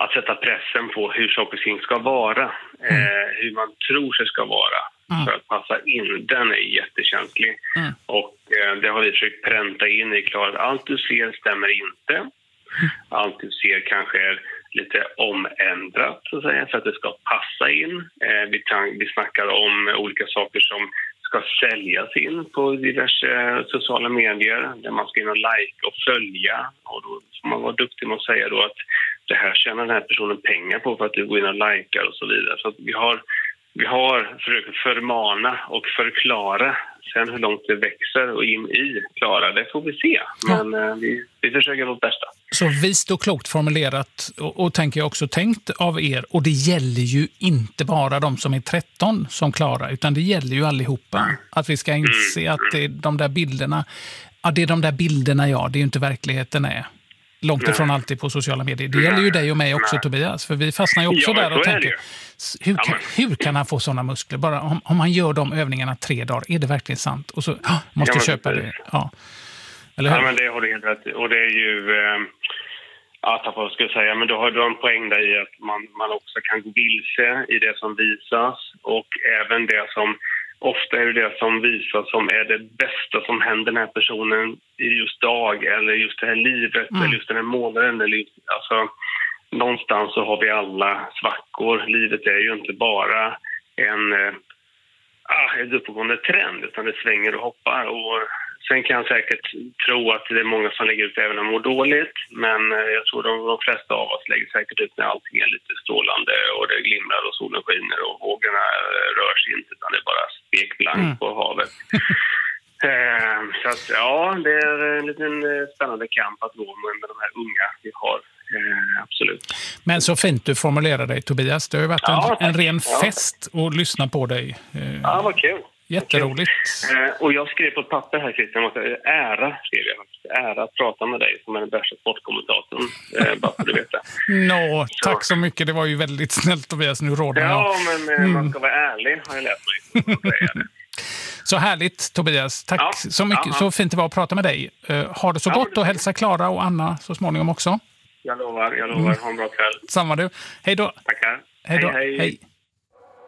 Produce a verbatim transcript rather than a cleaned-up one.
att sätta pressen på hur saker och ting ska vara. Mm. Eh, hur man tror sig ska vara. Mm. För att passa in, den är jättekänslig. Mm. Och eh, det har vi försökt pränta in i Klara. Allt du ser stämmer inte. Mm. Allt du ser kanske är lite omändrat, så att säga, för att det ska passa in. Eh, vi, tan- vi snackar om olika saker som ska säljas in på diverse sociala medier där man ska in och like och följa. Och då får man vara duktig med att säga då att det här tjänar den här personen pengar på för att du går in och likar och så vidare. Så att vi har, vi har försökt förmana och förklara. Sen hur långt det växer och in i Klara, det får vi se. Men ja. eh, vi, vi försöker vårt bästa. Så visst och klokt formulerat och, och tänker jag också tänkt av er. Och det gäller ju inte bara de som är tretton som Klara, utan det gäller ju allihopa. Mm. Att vi ska inse mm. att det är de där bilderna, ja det är de där bilderna ja, det är ju inte verkligheten är. Långt ifrån Nej. alltid på sociala medier. Det gäller ju dig och mig också, Nej. Tobias. För vi fastnar ju också ja, där och tänker, hur kan, ja, hur kan han få sådana muskler? Bara om, om han gör de övningarna tre dagar, är det verkligen sant? Och så oh, måste ja, köpa det. Ja. Eller hur? Ja, men det har du helt rätt. Och det är ju... Eh, att vad ska jag säga, men då har du en poäng där i att man, man också kan gå vilse i det som visas. Och även det som... Ofta är det det som visas som är det bästa som händer den här personen i just dag eller just det här livet mm. eller just den här månaden. Eller just, alltså, någonstans så har vi alla svackor. Livet är ju inte bara en, äh, en uppåtgående trend utan det svänger och hoppar. Och sen kan jag säkert tro att det är många som lägger ut även om de mår dåligt. Men jag tror de, de flesta av oss lägger säkert ut när allting är lite strålande och det glimrar och solen skiner och vågorna rör sig inte utan det är bara spekblank mm. på havet. eh, så att ja, det är en liten spännande kamp att gå med de här unga vi har. Eh, absolut. Men så fint du formulerar dig, Tobias. Det har ju varit ja, en, en ren ja. fest att lyssna på dig. Eh, ja, vad kul. Jätteroligt. Eh, och jag skrev på ett papper här, Christian, att ära, skrev jag. Ära att prata med dig som är den bästa sportkommentatorn. Eh, bara för att du vet det. Nå, så. Tack så mycket. Det var ju väldigt snällt, Tobias. Nu råder jag. Ja, men eh, mm. man ska vara ärlig, har jag lärt mig. Så härligt, Tobias. Tack ja. så mycket. Ja, ja. Så fint det var att prata med dig. Uh, har det så ja, gott och hälsa Klara och Anna så småningom också. Jag lovar, jag lovar. Ha en bra kväll. Samma du. Hej då. Tackar. Hej då. Hej, hej. hej.